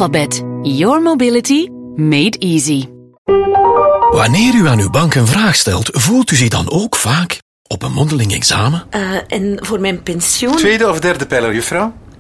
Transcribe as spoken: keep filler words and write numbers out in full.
Alphabet. Your mobility made easy. Wanneer u aan uw bank een vraag stelt, voelt u zich dan ook vaak op een mondeling examen? Uh, en voor mijn pensioen... Tweede of derde pijler, juffrouw?